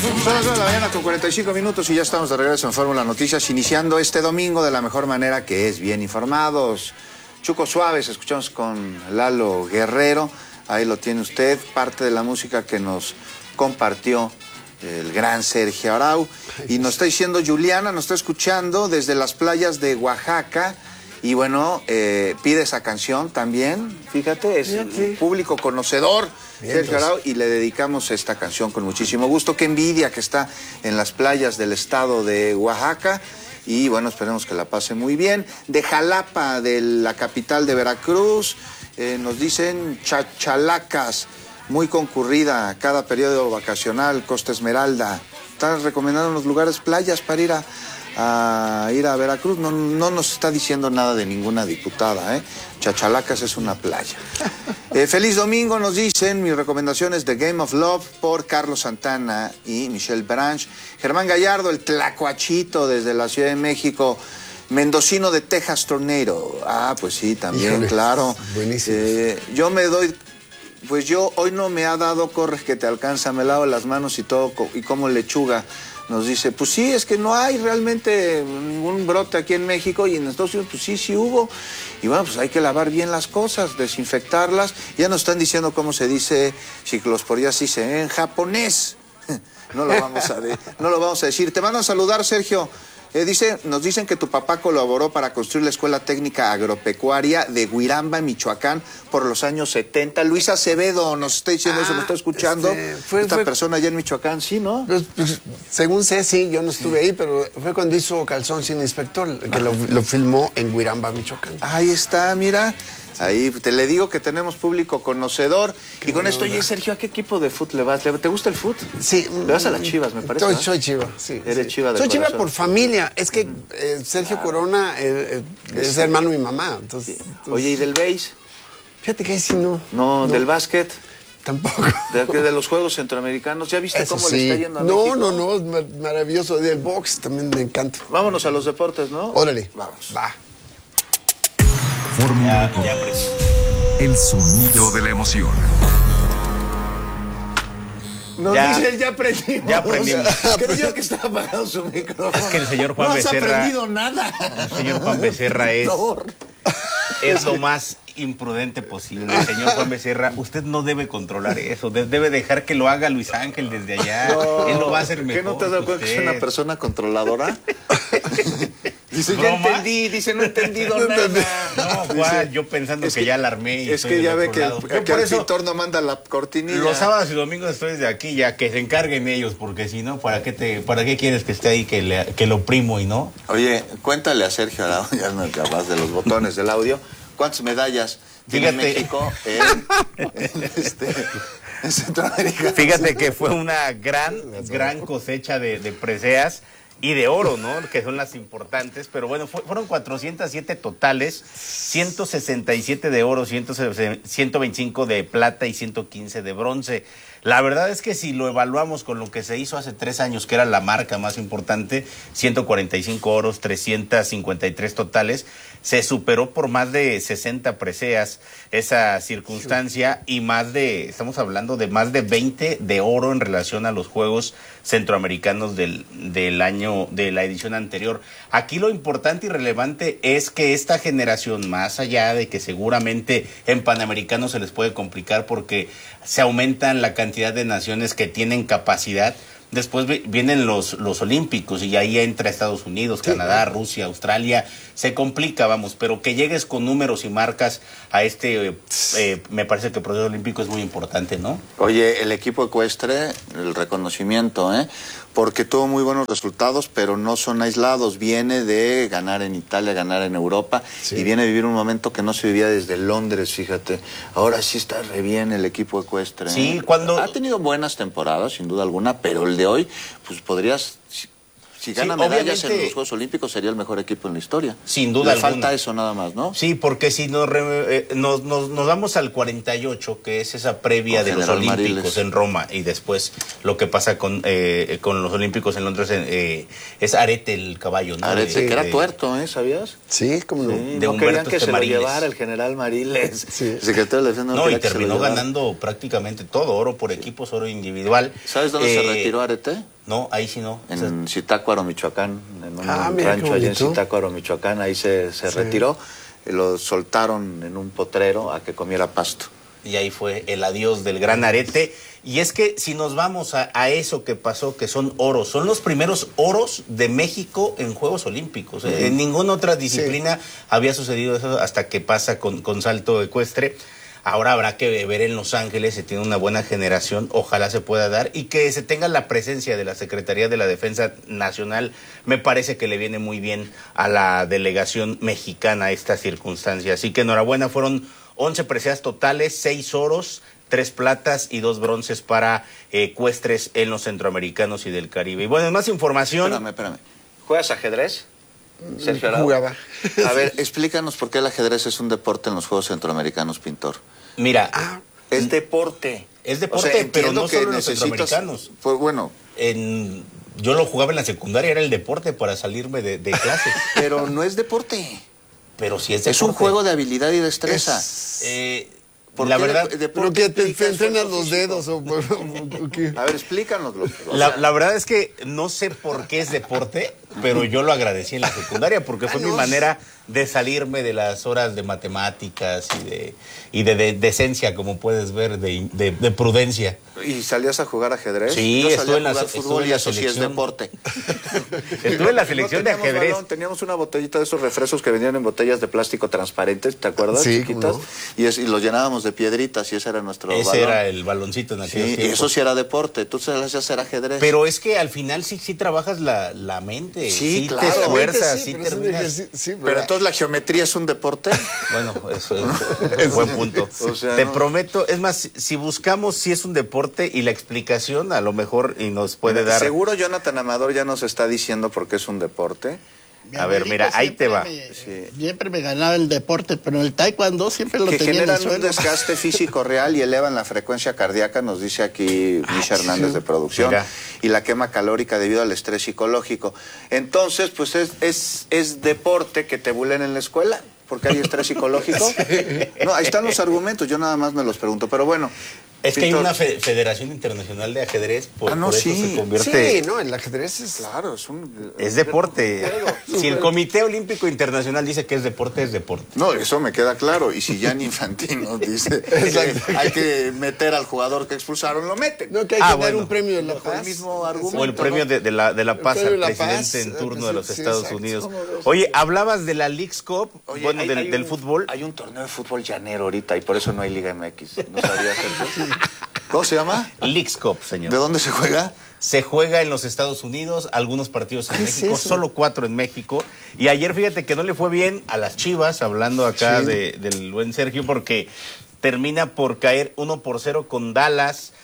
Son las 9 de la mañana con 45 minutos y ya estamos de regreso en Fórmula Noticias, iniciando este domingo de la mejor manera, que es bien informados. Chuco Suaves, escuchamos con Lalo Guerrero, ahí lo tiene usted, parte de la música que nos compartió el gran Sergio Arau. Y nos está diciendo Juliana, nos está escuchando desde las playas de Oaxaca. Y bueno, pide esa canción también, fíjate, es un público conocedor, Sergio Arau, y le dedicamos esta canción con muchísimo gusto. Qué envidia que está en las playas del estado de Oaxaca. Y bueno, esperemos que la pase muy bien. De Jalapa, de la capital de Veracruz, nos dicen Chachalacas, muy concurrida, cada periodo vacacional, Costa Esmeralda. Están recomendando unos lugares, playas para ir a Veracruz. No nos está diciendo nada de ninguna diputada, ¿eh? Chachalacas es una playa. Feliz domingo, nos dicen. Mis recomendaciones de Game of Love por Carlos Santana y Michelle Branch. Germán Gallardo, el tlacuachito desde la Ciudad de México. Mendocino de Texas Tornado. Ah, pues sí, también, híjole, claro. Buenísimo. Yo me doy... Pues yo hoy no me ha dado, corres que te alcanza, me lavo las manos y todo, y como lechuga. Nos dice, pues sí, es que no hay realmente ningún brote aquí en México, y en Estados Unidos, pues sí hubo. Y bueno, pues hay que lavar bien las cosas, desinfectarlas. Ya nos están diciendo cómo se dice ciclosporiasis en japonés. No lo vamos a decir. Te van a saludar, Sergio. Nos dicen que tu papá colaboró para construir la Escuela Técnica Agropecuaria de Huiramba, Michoacán, por los años 70. Luis Acevedo nos está diciendo eso, me está escuchando. Esta persona allá en Michoacán, ¿sí, no? Pues, según sé, sí, yo no estuve ahí, pero fue cuando hizo Calzón sin Inspector, que lo filmó en Huiramba, Michoacán. Ahí está, mira. Ahí te le digo que tenemos público conocedor. Qué y con esto, oye, Sergio, ¿a qué equipo de fútbol le vas? ¿Te gusta el fútbol? Sí. Le vas a las Chivas, me parece. Soy Chiva, sí. Eres Chiva de Soy corazón. Chiva por familia. Es que Sergio Corona es hermano de mi mamá. Entonces, oye, ¿y del béis? Fíjate que sí, no. No, ¿del básquet? Tampoco. De los Juegos Centroamericanos. ¿Ya viste eso cómo le está yendo a México? No, es maravilloso. Del box también me encanta. Vámonos a los deportes, ¿no? Órale. Vamos. Va. Fórmula el sonido de la emoción. Nos dice él, ya aprendimos. Ya aprendimos. Creyó que estaba apagado su micrófono. Es que el señor Juan Becerra... No has aprendido nada. El señor Juan Becerra es lo más imprudente posible. El señor Juan Becerra, usted no debe controlar eso. Debe dejar que lo haga Luis Ángel desde allá. No, él lo va a hacer mejor. ¿Qué no te has dado cuenta que es una persona controladora? Dice, ya entendí, dice, no he entendido nada. No, Juan, yo pensando que ya alarmé. Es que ya ve que el pintor no manda la cortinilla. Los sábados y domingos estoy desde aquí, ya que se encarguen ellos, porque si no, ¿para qué quieres que esté ahí, que lo primo y no? Oye, cuéntale a Sergio Arau, ya no acabas de los botones del audio, ¿cuántas medallas tiene México en Centroamérica? Fíjate que fue una gran cosecha de preseas y de oro, ¿no? Que son las importantes, pero bueno, fueron 407 totales, 167 de oro, 125 de plata y 115 de bronce. La verdad es que si lo evaluamos con lo que se hizo hace 3 años, que era la marca más importante, 145 oros, 353 totales, se superó por más de 60 preseas esa circunstancia y estamos hablando de más de 20 de oro en relación a los Juegos Centroamericanos del año, de la edición anterior. Aquí lo importante y relevante es que esta generación, más allá de que seguramente en Panamericanos se les puede complicar porque se aumentan la cantidad de naciones que tienen capacidad, después vienen los Olímpicos y ahí entra Estados Unidos, Canadá, Rusia, Australia, se complica, vamos, pero que llegues con números y marcas a me parece que el proceso olímpico es muy importante, ¿no? Oye, el equipo ecuestre, el reconocimiento, porque tuvo muy buenos resultados, pero no son aislados, viene de ganar en Italia, ganar en Europa, y viene a vivir un momento que no se vivía desde Londres, fíjate. Ahora sí está re bien el equipo ecuestre. Sí, ha tenido buenas temporadas, sin duda alguna, pero el de hoy, pues podrías... Si gana medallas en los Juegos Olímpicos, sería el mejor equipo en la historia. Sin duda alguna. Falta eso nada más, ¿no? Sí, porque si nos vamos al 48, que es esa previa de los Olímpicos en Roma, y después lo que pasa con los Olímpicos en Londres, es Arete el caballo, ¿no? Arete, que era tuerto, ¿sabías? Sí, como no. Sí, no querían que se lo llevara el general Mariles. Sí. El secretario de la Defensa y terminó ganando prácticamente todo, oro por equipos, oro individual. ¿Sabes dónde se retiró Arete? No, ahí sí no. En Zitácuaro, Michoacán, en un mira, qué rancho allá en bonito. Zitácuaro, Michoacán, ahí se retiró, lo soltaron en un potrero a que comiera pasto. Y ahí fue el adiós del gran Arete. Y es que si nos vamos a eso que pasó, que son oros, son los primeros oros de México en Juegos Olímpicos. En ninguna otra disciplina había sucedido eso hasta que pasa con salto ecuestre. Ahora habrá que ver en Los Ángeles, se tiene una buena generación, ojalá se pueda dar, y que se tenga la presencia de la Secretaría de la Defensa Nacional. Me parece que le viene muy bien a la delegación mexicana esta circunstancia. Así que enhorabuena, fueron 11 preseas totales, 6 oros, 3 platas y 2 bronces para ecuestres en los centroamericanos y del Caribe. Y bueno, más información. Espérame. ¿Juegas ajedrez, Sergio Arau? Jugaba. A ver, explícanos por qué el ajedrez es un deporte en los Juegos Centroamericanos, pintor. Mira, Es deporte. es deporte, O sea, pero entiendo no que solo en los necesitas- centroamericanos. Pues bueno, Yo lo jugaba en la secundaria, era el deporte para salirme de clases. pero no es deporte. Pero sí es deporte. Es un juego de habilidad y destreza. ¿Por La qué verdad, Pero que te entrenas los dedos o qué. A ver, explícanoslo. la verdad es que no sé por qué es deporte, pero yo lo agradecí en la secundaria porque fue mi manera de salirme de las horas de matemáticas y de decencia, como puedes ver, de prudencia. ¿Y salías a jugar ajedrez? Sí, Yo salía estuve en a la- jugar estuve fútbol en y la eso sí es selección. deporte. Estuve en la selección de teníamos ajedrez. balón, teníamos una botellita de esos refrescos que venían en botellas de plástico transparentes, ¿te acuerdas? Sí, Chiquitas. cómo y los llenábamos de piedritas y ese era nuestro Ese balón. era el baloncito en aquellos Sí, y tiempos. eso sí era deporte. Tú salías a hacer ajedrez. Pero es que al final sí trajas la mente. Sí, te claro. esfuerzas, Sí, sí pero es un terminas. ejercicio- sí, Pero entonces la geometría es un deporte. Bueno, eso es buen punto. O sea, Te no. prometo, es más, si buscamos si es un deporte y la explicación, a lo mejor y nos puede dar. Seguro Jonathan Amador ya nos está diciendo por qué es un deporte. Mi A ver, abuelito mira, ahí te siempre va. Siempre me ganaba el deporte, pero en el taekwondo siempre lo Que tenía en el generan un suelo. desgaste físico real y elevan la frecuencia cardíaca, nos dice aquí Misha Hernández de producción, Mira. y la quema calórica debido al estrés psicológico. Entonces, pues es deporte que te bulen en la escuela, porque hay estrés psicológico. No, ahí están los argumentos, yo nada más me los pregunto, pero bueno. Es que hay Pintor, una Federación Internacional de Ajedrez, por no, eso sí. se convierte. Sí, no, el ajedrez es... Claro, es un... Es deporte. Si el Comité Olímpico Internacional dice que es deporte, es deporte. No, eso me queda claro. Y si Gianni Infantino dice que hay que meter al jugador que expulsaron, lo meten. No, que hay que dar bueno. un premio de la Bajo el paz. mismo argumento. O el premio de la paz premio al de la presidente paz, en turno de los sí, Estados exacto. Unidos. Oye, hablabas de la Leagues Cup, Oye, bueno, hay del un- fútbol. Hay un torneo de fútbol llanero ahorita y por eso no hay Liga MX. ¿No sabías eso? ¿Cómo se llama? Leagues Cup, señor. ¿De dónde se juega? Se juega en los Estados Unidos, algunos partidos en ¿Qué es México, eso? solo 4 en México. Y ayer fíjate que no le fue bien a las Chivas, hablando acá del buen Sergio, porque termina por caer 1-0 con Dallas,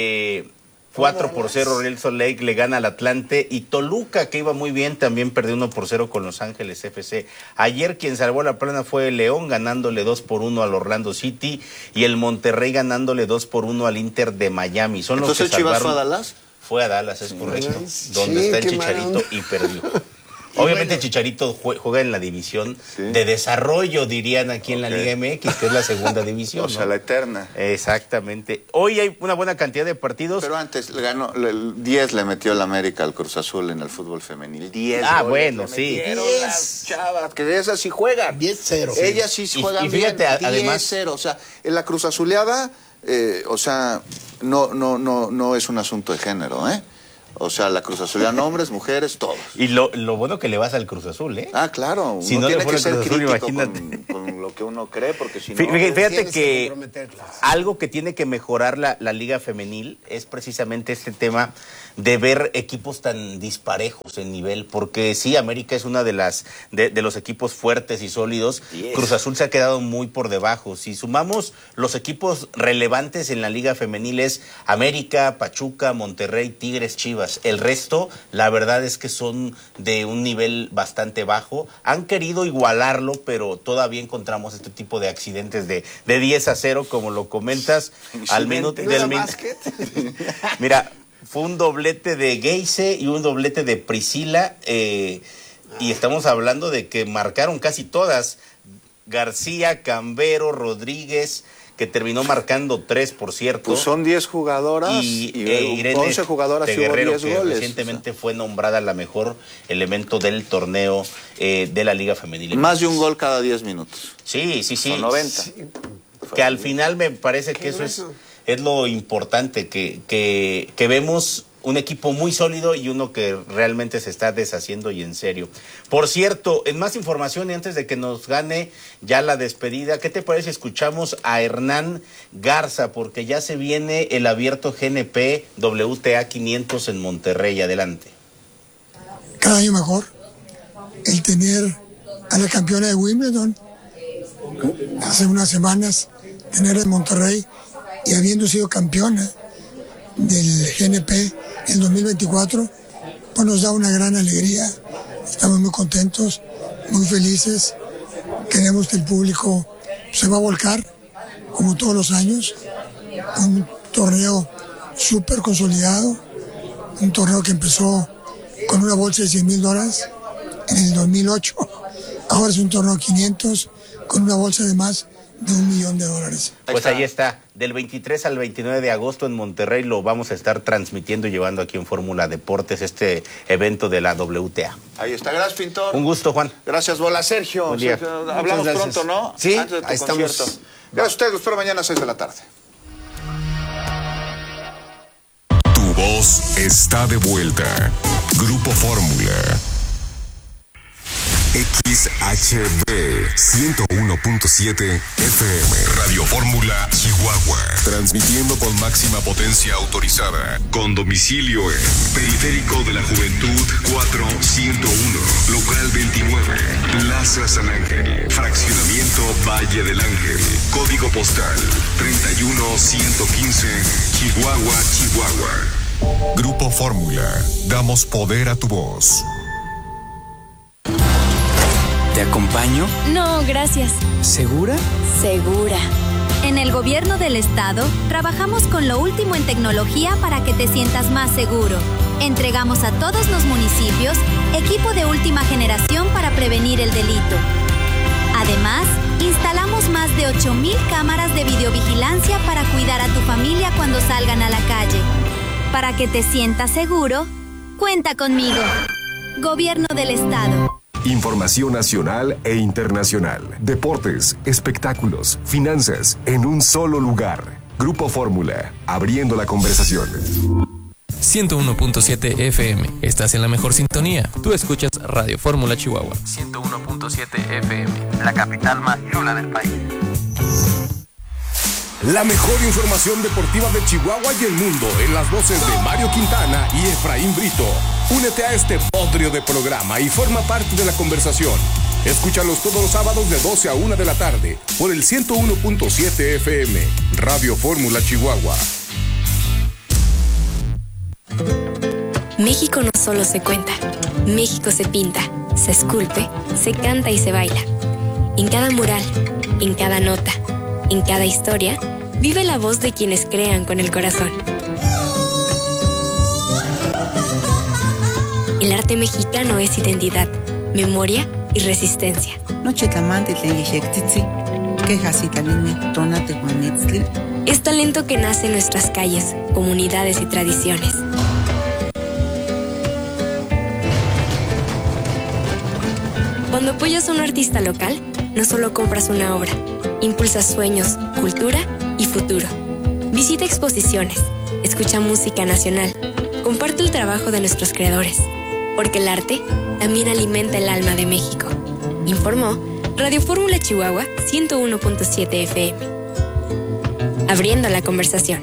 4-0 Real Salt Lake le gana al Atlante, y Toluca, que iba muy bien, también perdió 1-0 con Los Ángeles FC. Ayer quien salvó la plana fue el León, ganándole 2-1 al Orlando City, y el Monterrey ganándole 2-1 al Inter de Miami. Son los que Entonces Chivas fue a salvaron. Dallas. Fue a Dallas, es correcto. Sí, Donde está el qué mala Chicharito onda. y perdió. Obviamente el Chicharito juega en la división Sí. de desarrollo, dirían aquí en la Ok. Liga MX, que es la segunda división. O sea, ¿no? la eterna. Exactamente. Hoy hay una buena cantidad de partidos. Pero antes le ganó, 10 le metió el América al Cruz Azul en el fútbol femenil. 10 Ah, goles bueno, le sí. metieron 10. las chavas, que esas sí juegan. 10-0. Ellas sí Y- juegan y fíjate, bien. además- 10-0. O sea, en la Cruz Azuleada, o sea, no es un asunto de género, ¿eh? O sea, la Cruz Azuleada, hombres, mujeres, todos. Y lo bueno que le vas al Cruz Azul, ¿eh? Ah, claro. Si Uno no le tiene fuera que ser Cruz Azul, crítico imagínate. con lo que uno cree, porque si no... Fíjate Tienes que comprometerte. algo que tiene que mejorar la liga femenil es precisamente este tema de ver equipos tan disparejos en nivel, porque sí, América es una de los equipos fuertes y sólidos. Yes. Cruz Azul se ha quedado muy por debajo. Si sumamos los equipos relevantes en la liga femenil es América, Pachuca, Monterrey, Tigres, Chivas. El resto, la verdad es que son de un nivel bastante bajo. Han querido igualarlo, pero todavía encontramos este tipo de accidentes de 10-0, como lo comentas, al minuto ¿No era del básquet? Mira, fue un doblete de Geise y un doblete de Priscila, y estamos hablando de que marcaron casi todas. García, Cambero, Rodríguez, que terminó marcando 3, por cierto. Pues son 10 jugadoras y Irene 11 jugadoras de y hubo Guerrero, 10 que goles. recientemente fue nombrada la mejor elemento del torneo de la Liga Femenil. Más de un gol cada 10 minutos. Sí. Son 90. Sí. Que al final me parece que eso es lo importante, que vemos un equipo muy sólido y uno que realmente se está deshaciendo y en serio. Por cierto, en más información y antes de que nos gane ya la despedida, ¿qué te parece? Escuchamos a Hernán Garza, porque ya se viene el abierto GNP WTA 500 en Monterrey. Adelante. Cada año mejor. El tener a la campeona de Wimbledon hace unas semanas, tener en Monterrey y habiendo sido campeona del GNP en 2024, pues nos da una gran alegría. Estamos muy contentos, muy felices. Queremos que el público se va a volcar, como todos los años. Un torneo súper consolidado, un torneo que empezó con una bolsa de $100,000 en el 2008. Ahora es un torneo 500 con una bolsa de más de $1 millón. Pues ahí está, del 23 al 29 de agosto en Monterrey lo vamos a estar transmitiendo y llevando aquí en Fórmula Deportes, este evento de la WTA. Ahí está, gracias, Pintor. Un gusto, Juan. Gracias, Bola. Sergio, Buen día. hablamos pronto, ¿no? Sí, antes de tu ahí estamos. concierto. Gracias a ustedes, los espero mañana a 6 de la tarde. Tu voz está de vuelta. Grupo Fórmula. XHB 101.7 FM Radio Fórmula Chihuahua, transmitiendo con máxima potencia autorizada, con domicilio en Periférico de la Juventud 4101, local 29, Plaza San Ángel, fraccionamiento Valle del Ángel, código postal 31115, Chihuahua, Chihuahua. Grupo Fórmula, damos poder a tu voz. ¿Te acompaño? No, gracias. ¿Segura? Segura. En el gobierno del estado, trabajamos con lo último en tecnología para que te sientas más seguro. Entregamos a todos los municipios equipo de última generación para prevenir el delito. Además, instalamos más de 8,000 cámaras de videovigilancia para cuidar a tu familia cuando salgan a la calle. Para que te sientas seguro, cuenta conmigo. Gobierno del estado. Información nacional e internacional, deportes, espectáculos, finanzas, en un solo lugar. Grupo Fórmula, abriendo la conversación. 101.7 FM, estás en la mejor sintonía. Tú escuchas Radio Fórmula Chihuahua. 101.7 FM, la capital más chula del país. La mejor información deportiva de Chihuahua y el mundo en las voces de Mario Quintana y Efraín Brito. Únete a este bodrio de programa y forma parte de la conversación. Escúchalos todos los sábados de 12 a 1 de la tarde por el 101.7 FM, Radio Fórmula Chihuahua. México no solo se cuenta, México se pinta, se esculpe, se canta y se baila. En cada mural, en cada nota, en cada historia, vive la voz de quienes crean con el corazón. El arte mexicano es identidad, memoria y resistencia. Es talento que nace en nuestras calles, comunidades y tradiciones. Cuando apoyas a un artista local, no solo compras una obra, impulsas sueños, cultura y futuro. Visita exposiciones, escucha música nacional, comparte el trabajo de nuestros creadores, porque el arte también alimenta el alma de México. Informó Radio Fórmula Chihuahua 101.7 FM. Abriendo la conversación.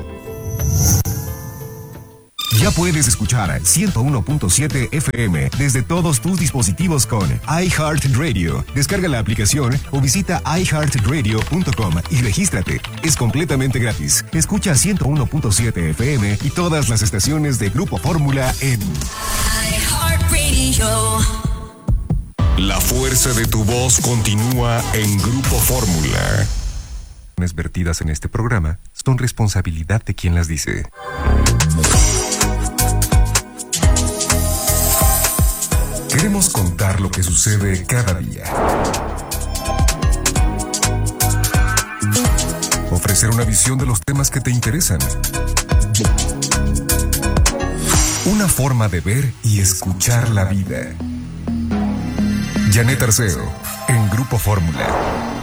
Ya puedes escuchar 101.7 FM desde todos tus dispositivos con iHeartRadio. Descarga la aplicación o visita iHeartRadio.com y regístrate. Es completamente gratis. Escucha 101.7 FM y todas las estaciones de Grupo Fórmula en iHeartRadio. La fuerza de tu voz continúa en Grupo Fórmula. Las vertidas en este programa son responsabilidad de quien las dice. Queremos contar lo que sucede cada día. ofrecer una visión de los temas que te interesan. Una forma de ver y escuchar la vida. Janet Arceo, en Grupo Fórmula.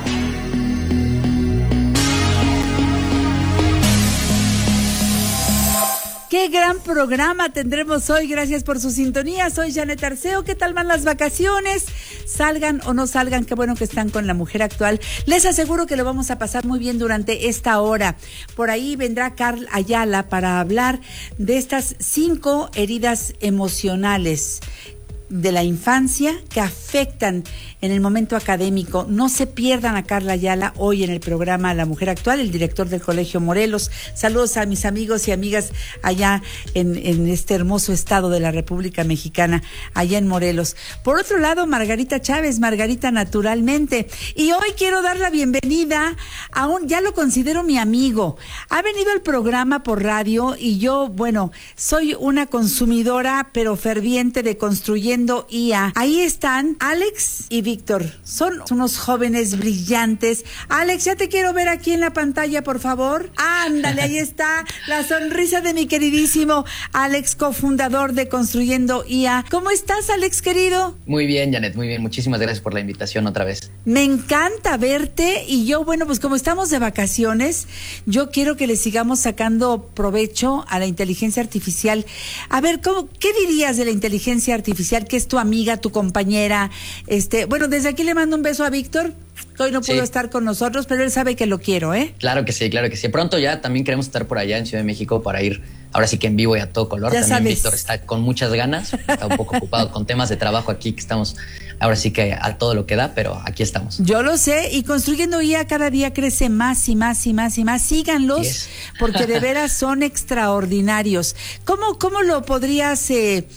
Qué gran programa tendremos hoy, gracias por su sintonía. Soy Janet Arceo. ¿Qué tal van las vacaciones? Salgan o no salgan, qué bueno que están con La Mujer Actual. Les aseguro que lo vamos a pasar muy bien durante esta hora. Por ahí vendrá Carl Ayala para hablar de estas 5 heridas emocionales de la infancia que afectan en el momento académico. No se pierdan a Carla Ayala hoy en el programa La Mujer Actual, el director del Colegio Morelos. Saludos a mis amigos y amigas allá en este hermoso estado de la República Mexicana, allá en Morelos. Por otro lado, Margarita Chávez, Margarita Naturalmente. Y hoy quiero dar la bienvenida a ya lo considero mi amigo. Ha venido al programa por radio y yo, bueno, soy una consumidora pero ferviente de Construyendo IA. Ahí están Alex y Víctor, son unos jóvenes brillantes. Alex, ya te quiero ver aquí en la pantalla, por favor. Ándale, ahí está la sonrisa de mi queridísimo Alex, cofundador de Construyendo IA. ¿Cómo estás, Alex, querido? Muy bien, Janet, muy bien. Muchísimas gracias por la invitación otra vez. Me encanta verte y yo, bueno, pues como estamos de vacaciones, yo quiero que le sigamos sacando provecho a la inteligencia artificial. A ver, ¿qué dirías de la inteligencia artificial, que es tu amiga, tu compañera? Bueno, desde aquí le mando un beso a Víctor, que hoy no pudo estar con nosotros, pero él sabe que lo quiero, ¿eh? Claro que sí, claro que sí. Pronto ya también queremos estar por allá en Ciudad de México para ir, ahora sí que en vivo y a todo color. Ya también sabes. Víctor está con muchas ganas, está un poco ocupado con temas de trabajo aquí, que estamos ahora sí que a todo lo que da, pero aquí estamos. Yo lo sé, y Construyendo IA cada día crece más y más y más y más. Síganlos, porque de veras son extraordinarios. ¿Cómo lo podrías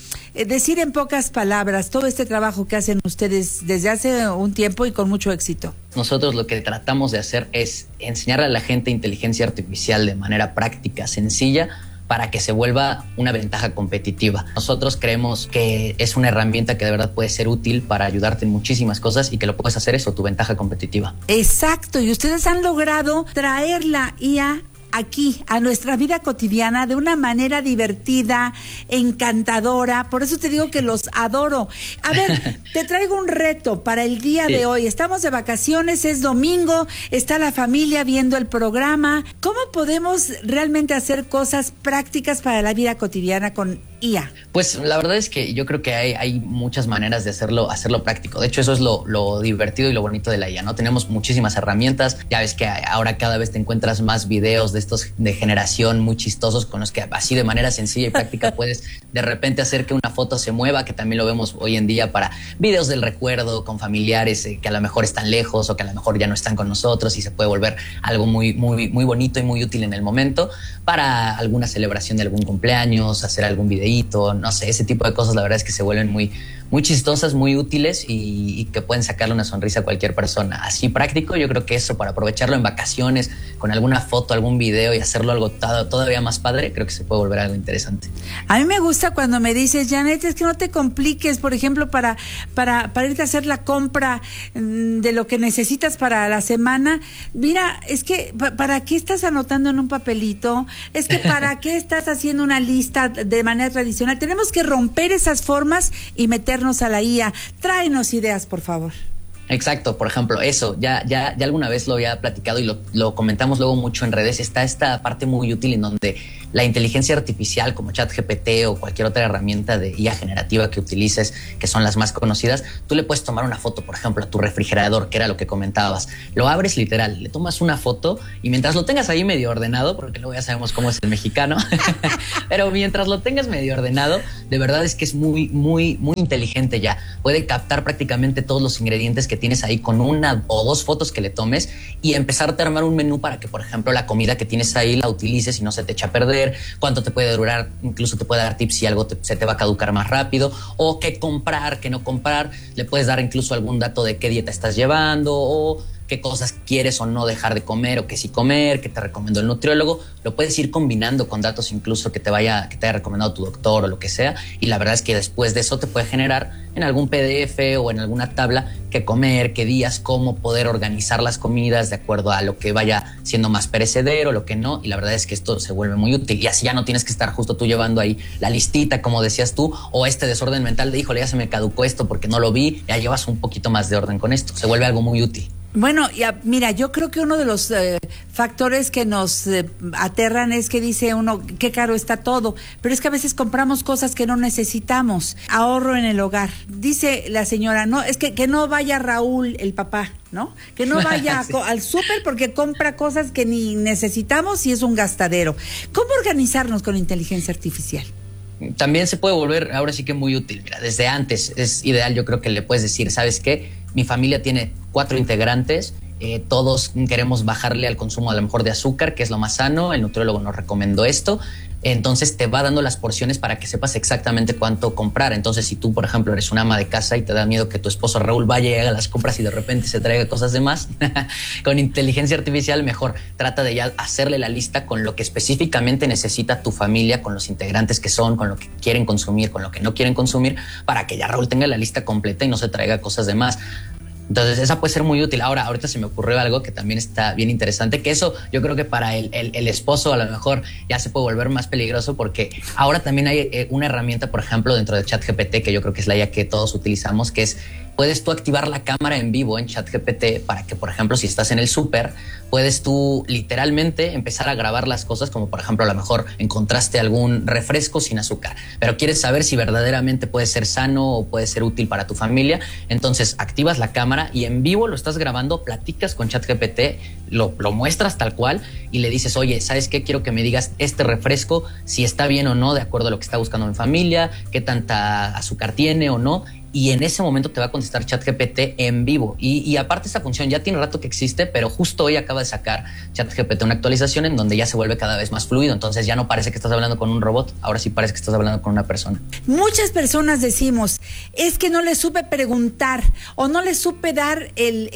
decir en pocas palabras todo este trabajo que hacen ustedes desde hace un tiempo y con mucho éxito? Nosotros lo que tratamos de hacer es enseñarle a la gente inteligencia artificial de manera práctica, sencilla, para que se vuelva una ventaja competitiva. Nosotros creemos que es una herramienta que de verdad puede ser útil para ayudarte en muchísimas cosas y que lo puedes hacer eso, tu ventaja competitiva. Exacto, y ustedes han logrado traer la IA aquí, a nuestra vida cotidiana, de una manera divertida, encantadora. Por eso te digo que los adoro. A ver, te traigo un reto para el día de hoy. Estamos de vacaciones, es domingo, está la familia viendo el programa. ¿Cómo podemos realmente hacer cosas prácticas para la vida cotidiana con IA? Pues la verdad es que yo creo que hay muchas maneras de hacerlo práctico. De hecho, eso es lo divertido y lo bonito de la IA, ¿no? Tenemos muchísimas herramientas. Ya ves que ahora cada vez te encuentras más videos de estos de generación muy chistosos con los que así de manera sencilla y práctica puedes de repente hacer que una foto se mueva, que también lo vemos hoy en día para videos del recuerdo con familiares que a lo mejor están lejos o que a lo mejor ya no están con nosotros, y se puede volver algo muy, muy, muy bonito y muy útil en el momento para alguna celebración de algún cumpleaños, hacer algún videíto, no sé, ese tipo de cosas. La verdad es que se vuelven muy, muy chistosas, muy útiles y que pueden sacarle una sonrisa a cualquier persona. Así práctico, yo creo que eso, para aprovecharlo en vacaciones con alguna foto, algún video y hacerlo algo todavía más padre, creo que se puede volver algo interesante. A mí me gusta cuando me dices, Janet, es que no te compliques, por ejemplo, para irte a hacer la compra de lo que necesitas para la semana. Mira, es que ¿para qué estás anotando en un papelito? Es que ¿para qué estás haciendo una lista de manera tradicional? Tenemos que romper esas formas y meternos a la IA. Tráenos ideas, por favor. Exacto, por ejemplo, eso, ya alguna vez lo había platicado y lo comentamos luego mucho en redes. Está esta parte muy útil en donde la inteligencia artificial como ChatGPT o cualquier otra herramienta de IA generativa que utilices, que son las más conocidas, tú le puedes tomar una foto, por ejemplo, a tu refrigerador, que era lo que comentabas. Lo abres literal, le tomas una foto y mientras lo tengas ahí medio ordenado, porque luego ya sabemos cómo es el mexicano, pero mientras lo tengas medio ordenado, de verdad es que es muy, muy, muy inteligente ya. Puede captar prácticamente todos los ingredientes que tienes ahí con una o dos fotos que le tomes y empezarte a armar un menú para que, por ejemplo, la comida que tienes ahí la utilices y no se te echa a perder, cuánto te puede durar, incluso te puede dar tips si algo se te va a caducar más rápido, o qué comprar, qué no comprar. Le puedes dar incluso algún dato de qué dieta estás llevando o qué cosas quieres o no dejar de comer, o qué sí comer, qué te recomendó el nutriólogo. Lo puedes ir combinando con datos incluso que te haya recomendado tu doctor o lo que sea, y la verdad es que después de eso te puede generar en algún PDF o en alguna tabla qué comer, qué días, cómo poder organizar las comidas de acuerdo a lo que vaya siendo más perecedero, lo que no, y la verdad es que esto se vuelve muy útil, y así ya no tienes que estar justo tú llevando ahí la listita, como decías tú, o este desorden mental de, híjole, ya se me caducó esto porque no lo vi, ya llevas un poquito más de orden con esto, se vuelve algo muy útil. Bueno, mira, yo creo que uno de los factores que nos aterran es que dice uno, qué caro está todo, pero es que a veces compramos cosas que no necesitamos. Ahorro en el hogar. Dice la señora, no, es que no vaya Raúl, el papá, ¿no? Que no vaya sí. al súper porque compra cosas que ni necesitamos y es un gastadero. ¿Cómo organizarnos con inteligencia artificial? También se puede volver ahora sí que muy útil. Mira, desde antes es ideal, yo creo que le puedes decir, ¿sabes qué? Mi familia tiene 4 integrantes, todos queremos bajarle al consumo a lo mejor de azúcar, que es lo más sano, el nutriólogo nos recomendó esto, entonces te va dando las porciones para que sepas exactamente cuánto comprar. Entonces si tú, por ejemplo, eres una ama de casa y te da miedo que tu esposo Raúl vaya y haga las compras y de repente se traiga cosas de más, con inteligencia artificial mejor trata de ya hacerle la lista con lo que específicamente necesita tu familia, con los integrantes que son, con lo que quieren consumir, con lo que no quieren consumir, para que ya Raúl tenga la lista completa y no se traiga cosas de más. Entonces esa puede ser muy útil. Ahorita se me ocurrió algo que también está bien interesante, que eso yo creo que para el esposo a lo mejor ya se puede volver más peligroso, porque ahora también hay una herramienta, por ejemplo, dentro de ChatGPT, que yo creo que es la ya que todos utilizamos, que es, puedes tú activar la cámara en vivo en ChatGPT para que, por ejemplo, si estás en el súper, puedes tú literalmente empezar a grabar las cosas, como por ejemplo, a lo mejor encontraste algún refresco sin azúcar, pero quieres saber si verdaderamente puede ser sano o puede ser útil para tu familia. Entonces activas la cámara y en vivo lo estás grabando, platicas con ChatGPT, lo muestras tal cual y le dices, oye, ¿sabes qué? Quiero que me digas este refresco, si está bien o no, de acuerdo a lo que está buscando mi familia, qué tanta azúcar tiene o no. Y en ese momento te va a contestar ChatGPT en vivo. Y aparte esta función ya tiene rato que existe, pero justo hoy acaba de sacar ChatGPT una actualización en donde ya se vuelve cada vez más fluido. Entonces ya no parece que estás hablando con un robot, ahora sí parece que estás hablando con una persona. Muchas personas decimos, es que no le supe preguntar o no le supe dar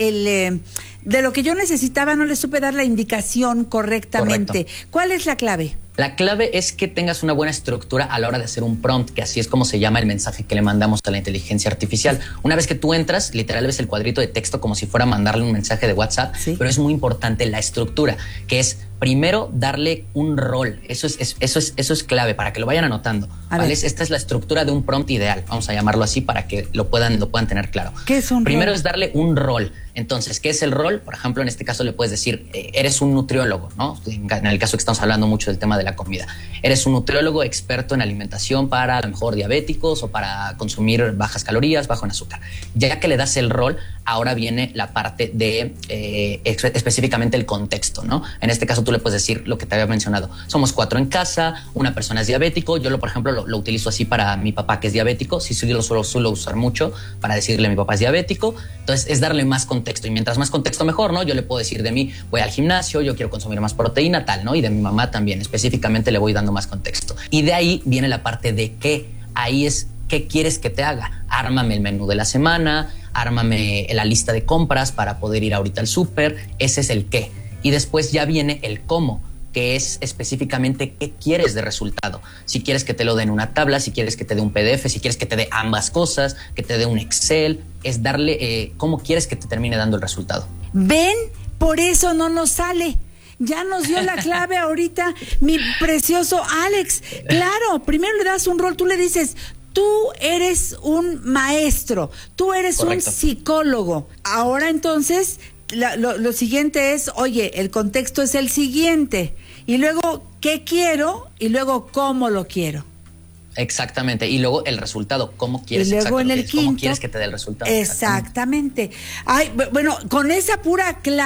de lo que yo necesitaba, no le supe dar la indicación correctamente. Correcto. ¿Cuál es la clave? La clave es que tengas una buena estructura a la hora de hacer un prompt, que así es como se llama el mensaje que le mandamos a la inteligencia artificial. Una vez que tú entras, literal ves el cuadrito de texto como si fuera a mandarle un mensaje de WhatsApp, ¿sí? Pero es muy importante la estructura, que es primero darle un rol. Eso es clave para que lo vayan anotando, ¿vale? Esta es la estructura de un prompt ideal, vamos a llamarlo así para que lo puedan tener claro. ¿Qué es un Primero rol? Es darle un rol. Entonces, ¿qué es el rol? Por ejemplo, en este caso le puedes decir, eres un nutriólogo, ¿no? En el caso que estamos hablando mucho del tema de la comida. Eres un nutriólogo experto en alimentación para a lo mejor diabéticos o para consumir bajas calorías, bajo en azúcar. Ya que le das el rol, ahora viene la parte de específicamente el contexto, ¿no? En este caso tú le puedes decir lo que te había mencionado. Somos 4 en casa, una persona es diabético. Yo, por ejemplo, lo utilizo así para mi papá que es diabético. Sí, lo suelo usar mucho para decirle a mi papá es diabético. Entonces es darle más contexto. Y mientras más contexto mejor, ¿no? Yo le puedo decir de mí, voy al gimnasio, yo quiero consumir más proteína, tal, ¿no? Y de mi mamá también, específicamente le voy dando más contexto. Y de ahí viene la parte de qué. Ahí es, ¿qué quieres que te haga? Ármame el menú de la semana, ármame la lista de compras para poder ir ahorita al súper. Ese es el qué. Y después ya viene el cómo, que es específicamente qué quieres de resultado. Si quieres que te lo dé en una tabla, si quieres que te dé un PDF, si quieres que te dé ambas cosas, que te dé un Excel, es darle cómo quieres que te termine dando el resultado. ¿Ven? Por eso no nos sale. Ya nos dio la clave ahorita mi precioso Alex. Claro, primero le das un rol, tú le dices, tú eres un maestro, tú eres Correcto. Un psicólogo. Ahora entonces lo siguiente es, oye, el contexto es el siguiente. Y luego, ¿qué quiero? Y luego, ¿cómo lo quiero? Exactamente. Y luego el resultado, ¿cómo quieres? Y luego en el quinto, ¿cómo quieres que te dé el resultado? Exactamente. Ay, bueno, con esa pura clave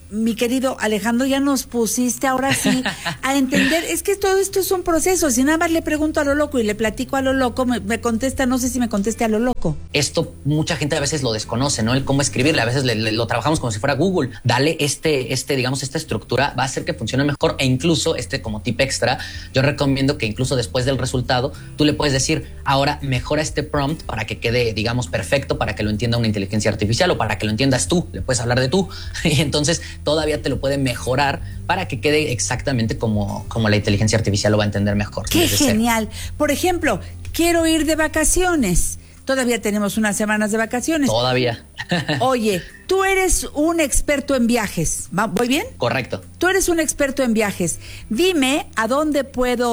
mi querido Alejandro, ya nos pusiste ahora sí a entender, es que todo esto es un proceso, si nada más le pregunto a lo loco y le platico a lo loco, me contesta, no sé si me conteste a lo loco. Esto mucha gente a veces lo desconoce, ¿no? El cómo escribirle, a veces lo trabajamos como si fuera Google. Dale digamos, esta estructura, va a hacer que funcione mejor, e incluso, como tip extra, yo recomiendo que incluso después del resultado, tú le puedes decir, ahora mejora este prompt para que quede, digamos, perfecto, para que lo entienda una inteligencia artificial o para que lo entiendas tú, le puedes hablar de tú, y entonces todavía te lo puede mejorar para que quede exactamente como la inteligencia artificial lo va a entender mejor. ¡Qué genial! Por ejemplo, quiero ir de vacaciones. Todavía tenemos unas semanas de vacaciones. Todavía. Oye, tú eres un experto en viajes. ¿Voy bien? Correcto. Tú eres un experto en viajes. Dime a dónde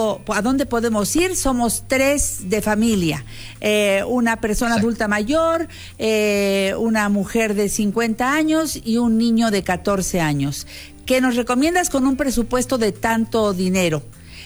podemos ir. Somos 3 de familia. Una persona adulta mayor, una mujer de 50 años y un niño de 14 años. ¿Qué nos recomiendas con un presupuesto de tanto dinero?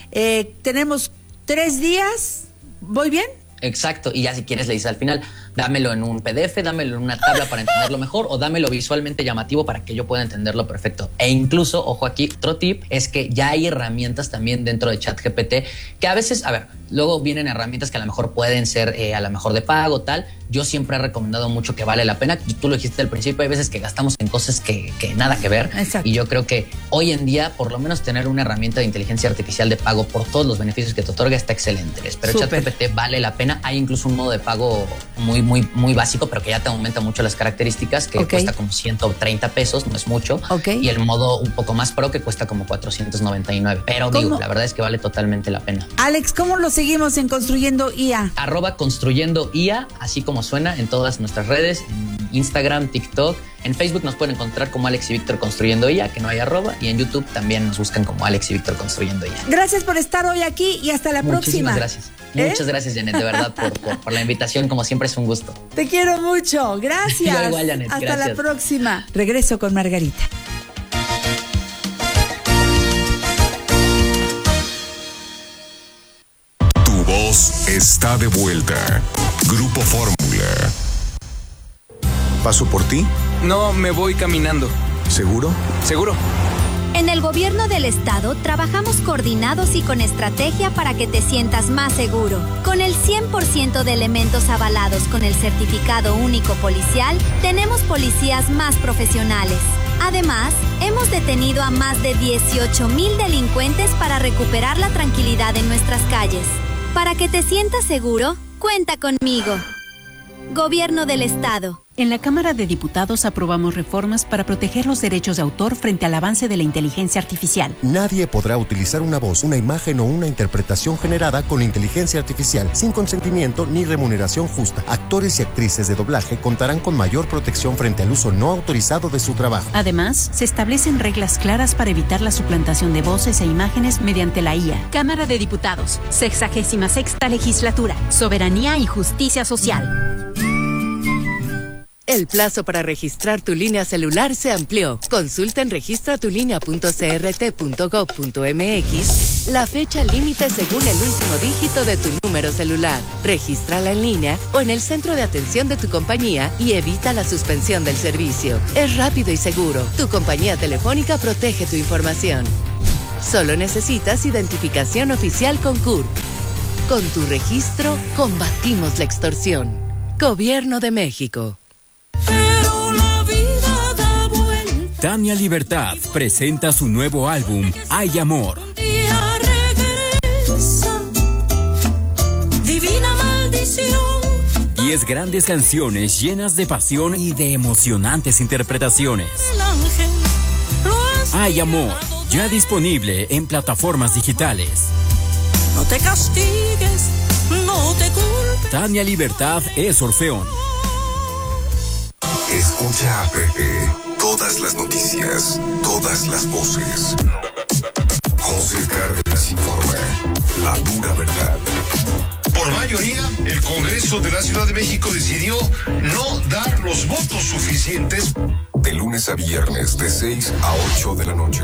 Tenemos 3 días. ¿Voy bien? Exacto, y ya si quieres le dices al final, dámelo en un PDF, dámelo en una tabla para entenderlo mejor, o dámelo visualmente llamativo para que yo pueda entenderlo perfecto. E incluso, ojo aquí, otro tip es que ya hay herramientas también dentro de ChatGPT que a veces, luego vienen herramientas que a lo mejor pueden ser a lo mejor de pago, tal. Yo siempre he recomendado mucho que vale la pena. Tú lo dijiste al principio, hay veces que gastamos en cosas que nada que ver. Exacto. Y yo creo que hoy en día, por lo menos tener una herramienta de inteligencia artificial de pago por todos los beneficios que te otorga está excelente. Pero ChatGPT vale la pena. Hay incluso un modo de pago muy básico, pero que ya te aumenta mucho las características, que cuesta como 130 pesos, no es mucho. Y el modo un poco más pro, que cuesta como 499. Pero digo, la verdad es que vale totalmente la pena. Alex, ¿cómo lo seguimos en Construyendo IA? @Construyendo IA, así como suena, en todas nuestras redes, en Instagram, TikTok. En Facebook nos pueden encontrar como Alex y Víctor Construyendo IA, que no hay arroba, y en YouTube también nos buscan como Alex y Víctor Construyendo IA. Gracias por estar hoy aquí y hasta la próxima. Gracias. Muchas gracias, Janet, de verdad, por la invitación. Como siempre, es un gusto. Te quiero mucho. Gracias. Yo igual, Janet. Hasta gracias. la próxima. Regreso con Margarita. Tu voz está de vuelta. Grupo Fórmula. ¿Paso por ti? No, me voy caminando. ¿Seguro? ¿Seguro? En el gobierno del estado trabajamos coordinados y con estrategia para que te sientas más seguro. Con el 100% de elementos avalados con el certificado único policial, tenemos policías más profesionales. Además, hemos detenido a más de 18,000 delincuentes para recuperar la tranquilidad en nuestras calles. Para que te sientas seguro, cuenta conmigo. Gobierno del Estado. En la Cámara de Diputados aprobamos reformas para proteger los derechos de autor frente al avance de la inteligencia artificial. Nadie podrá utilizar una voz, una imagen o una interpretación generada con inteligencia artificial sin consentimiento ni remuneración justa. Actores y actrices de doblaje contarán con mayor protección frente al uso no autorizado de su trabajo. Además, se establecen reglas claras para evitar la suplantación de voces e imágenes mediante la IA. Cámara de Diputados, 66ª Legislatura, Soberanía y Justicia Social. El plazo para registrar tu línea celular se amplió. Consulta en registratulinea.crt.gov.mx la fecha límite según el último dígito de tu número celular. Regístrala en línea o en el centro de atención de tu compañía y evita la suspensión del servicio. Es rápido y seguro. Tu compañía telefónica protege tu información. Solo necesitas identificación oficial con CURP. Con tu registro, combatimos la extorsión. Gobierno de México. Tania Libertad presenta su nuevo álbum, Hay Amor. Divina maldición. 10 grandes canciones llenas de pasión y de emocionantes interpretaciones. Hay Amor, ya disponible en plataformas digitales. No te castigues, no te culpes. Tania Libertad es Orfeón. Escucha a Pepe. Todas las noticias, todas las voces. José Cárdenas informa. La dura verdad. Por mayoría, el Congreso de la Ciudad de México decidió no dar los votos suficientes. De lunes a viernes, de 6 a 8 de la noche.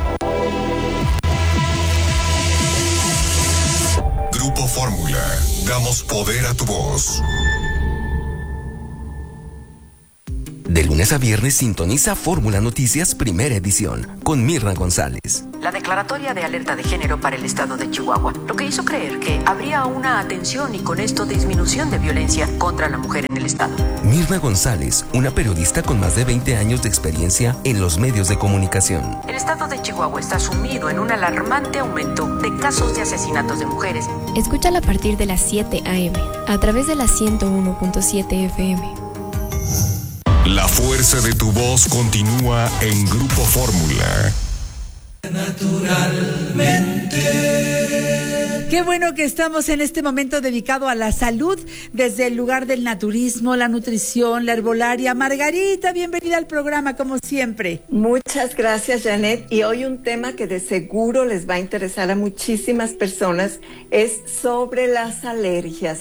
Grupo Fórmula. Damos poder a tu voz. De lunes a viernes sintoniza Fórmula Noticias Primera Edición con Mirna González. La declaratoria de alerta de género para el estado de Chihuahua, lo que hizo creer que habría una atención y con esto disminución de violencia contra la mujer en el estado. Mirna González, una periodista con más de 20 años de experiencia en los medios de comunicación. El estado de Chihuahua está sumido en un alarmante aumento de casos de asesinatos de mujeres. Escúchala a partir de las 7 a.m. a través de la 101.7 FM. La fuerza de tu voz continúa en Grupo Fórmula. Naturalmente. Qué bueno que estamos en este momento dedicado a la salud desde el lugar del naturismo, la nutrición, la herbolaria. Margarita, bienvenida al programa como siempre. Muchas gracias, Janet. Y hoy un tema que de seguro les va a interesar a muchísimas personas es sobre las alergias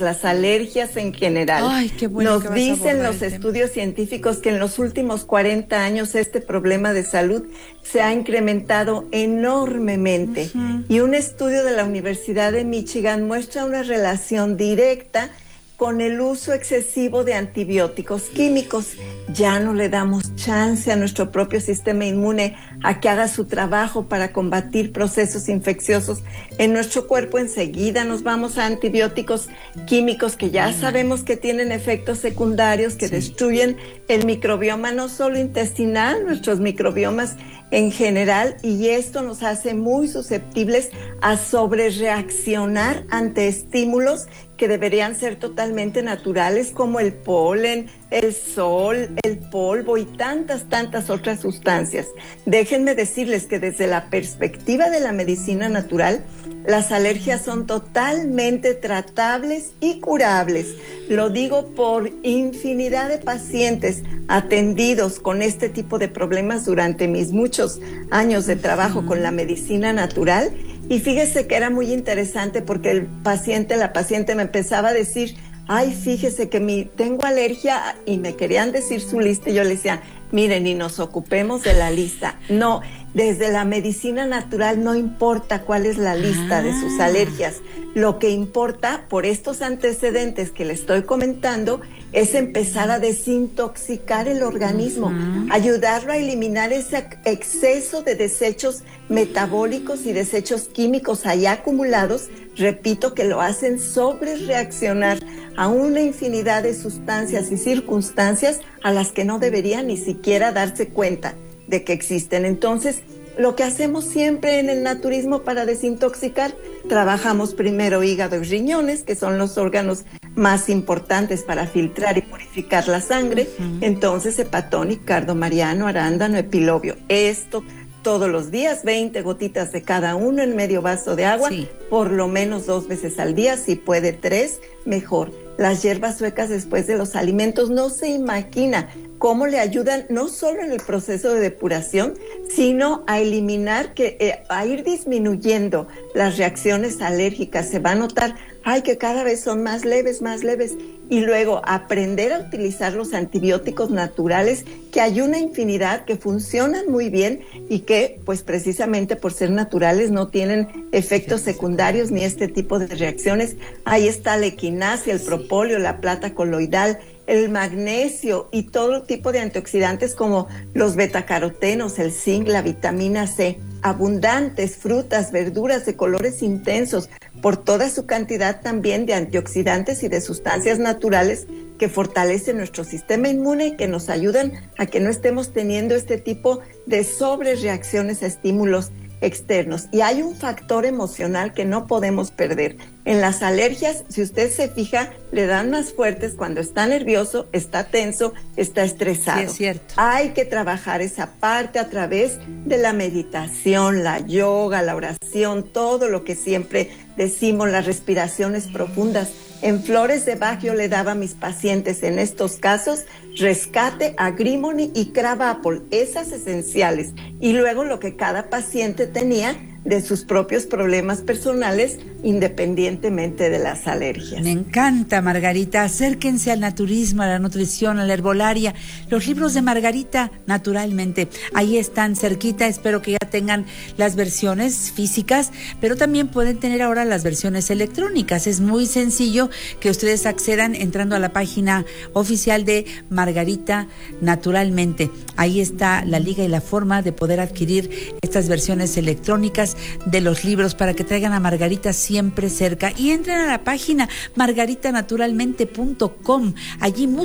en general. Ay, qué bueno. Nos dicen los estudios científicos que en los últimos 40 años este problema de salud se ha incrementado enormemente. Y un estudio de la Universidad de Michigan muestra una relación directa con el uso excesivo de antibióticos químicos. Ya no le damos chance a nuestro propio sistema inmune a que haga su trabajo para combatir procesos infecciosos en nuestro cuerpo. Enseguida nos vamos a antibióticos químicos que ya sabemos que tienen efectos secundarios que destruyen el microbioma, no solo intestinal, nuestros microbiomas en general, y esto nos hace muy susceptibles a sobrereaccionar ante estímulos que deberían ser totalmente naturales, como el polen, el sol, el polvo y tantas otras sustancias. Déjenme decirles que desde la perspectiva de la medicina natural, las alergias son totalmente tratables y curables. Lo digo por infinidad de pacientes atendidos con este tipo de problemas durante mis muchos años de trabajo con la medicina natural. Y fíjese que era muy interesante porque la paciente me empezaba a decir: ay, fíjese que tengo alergia, y me querían decir su lista, y yo le decía: miren, ni nos ocupemos de la lista. No, desde la medicina natural no importa cuál es la lista de sus alergias. Lo que importa, por estos antecedentes que le estoy comentando, es empezar a desintoxicar el organismo, ayudarlo a eliminar ese exceso de desechos metabólicos y desechos químicos ahí acumulados, repito, que lo hacen sobrereaccionar a una infinidad de sustancias y circunstancias a las que no debería ni siquiera darse cuenta de que existen. Entonces, lo que hacemos siempre en el naturismo para desintoxicar, trabajamos primero hígado y riñones, que son los órganos más importantes para filtrar y purificar la sangre. Entonces, hepatónico, cardomariano, arándano, epilobio. Esto todos los días, 20 gotitas de cada uno en medio vaso de agua, por lo menos 2 veces al día, si puede 3, mejor. Las hierbas suecas después de los alimentos, no se imagina cómo le ayudan no solo en el proceso de depuración, sino a eliminar, a ir disminuyendo las reacciones alérgicas. Se va a notar, que cada vez son más leves, y luego aprender a utilizar los antibióticos naturales, que hay una infinidad que funcionan muy bien y que, pues precisamente por ser naturales, no tienen efectos secundarios ni este tipo de reacciones. Ahí está la equinacia, el propóleo, la plata coloidal, el magnesio y todo tipo de antioxidantes como los betacarotenos, el zinc, la vitamina C. Abundantes frutas, verduras de colores intensos, por toda su cantidad también de antioxidantes y de sustancias naturales que fortalecen nuestro sistema inmune y que nos ayudan a que no estemos teniendo este tipo de sobrereacciones a estímulos externos. Y hay un factor emocional que no podemos perder. En las alergias, si usted se fija, le dan más fuertes cuando está nervioso, está tenso, está estresado. Sí, es cierto. Hay que trabajar esa parte a través de la meditación, la yoga, la oración, todo lo que siempre decimos, las respiraciones profundas. En Flores de Bach yo le daba a mis pacientes en estos casos Rescate, Agrimony y Crab Apple, esas esenciales. Y luego lo que cada paciente tenía de sus propios problemas personales, independientemente de las alergias. Me encanta, Margarita. Acérquense al naturismo, a la nutrición, a la herbolaria. Los libros de Margarita, naturalmente, ahí están cerquita. Espero que ya tengan las versiones físicas, pero también pueden tener ahora las versiones electrónicas. Es muy sencillo que ustedes accedan entrando a la página oficial de Margarita Naturalmente. Ahí está la liga y la forma de poder adquirir estas versiones electrónicas de los libros para que traigan a Margarita siempre cerca, y entren a la página margaritanaturalmente.com. Allí